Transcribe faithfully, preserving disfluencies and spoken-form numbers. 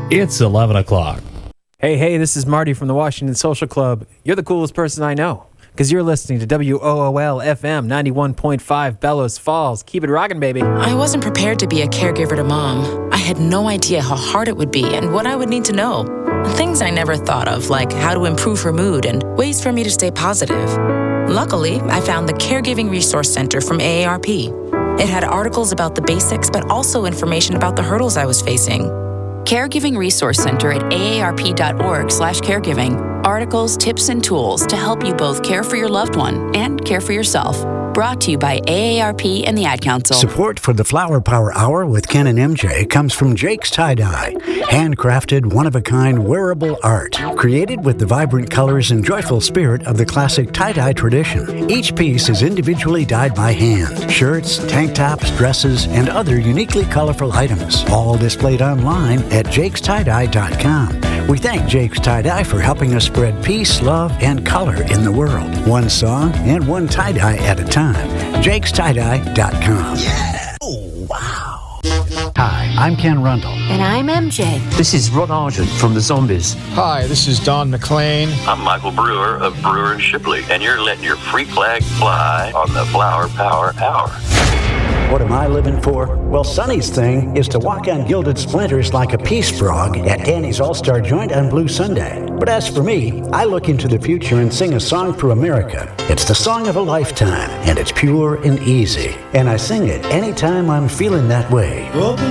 It's eleven o'clock. Hey, hey, this is Marty from the Washington Social Club. You're the coolest person I know, because you're listening to W O O L F M ninety-one point five Bellows Falls. Keep it rocking, baby. I wasn't prepared to be a caregiver to Mom. I had no idea how hard it would be and what I would need to know. Things I never thought of, like how to improve her mood and ways for me to stay positive. Luckily, I found the Caregiving Resource Center from A A R P. It had articles about the basics, but also information about the hurdles I was facing. Caregiving Resource Center at aarp.org slash caregiving. Articles, tips, and tools to help you both care for your loved one and care for yourself. Brought to you by A A R P and the Ad Council. Support for the Flower Power Hour with Ken and M J comes from Jake's Tie-Dye. Handcrafted, one-of-a-kind wearable art. Created with the vibrant colors and joyful spirit of the classic tie-dye tradition. Each piece is individually dyed by hand. Shirts, tank tops, dresses, and other uniquely colorful items. All displayed online at jakes tie dye dot com. We thank Jake's Tie-Dye for helping us spread peace, love, and color in the world. One song and one tie-dye at a time. jakes tie dye dot com. Yeah! Oh, wow. Hi, I'm Ken Rundle. And I'm M J. This is Rod Argent from the Zombies. Hi, this is Don McLean. I'm Michael Brewer of Brewer and Shipley, and you're letting your freak flag fly on the Flower Power Hour. What am I living for? Well, Sonny's thing is to walk on gilded splinters like a peace frog at Danny's All-Star Joint on Blue Sunday. But as for me, I look into the future and sing a song for America. It's the song of a lifetime, and it's pure and easy. And I sing it anytime I'm feeling that way.